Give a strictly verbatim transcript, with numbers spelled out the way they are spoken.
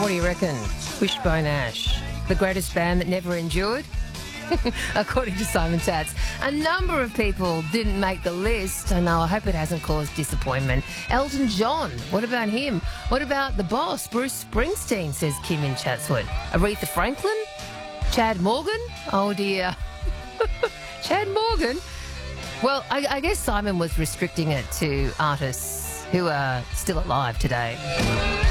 What do you reckon? Wishbone Ash, the greatest band that never endured? According to Simon Tats. A number of people didn't make the list. I know, I hope it hasn't caused disappointment. Elton John, what about him? What about the boss, Bruce Springsteen, says Kim in Chatswood. Aretha Franklin? Chad Morgan? Oh dear. Chad Morgan? Well, I, I guess Simon was restricting it to artists who are still alive today.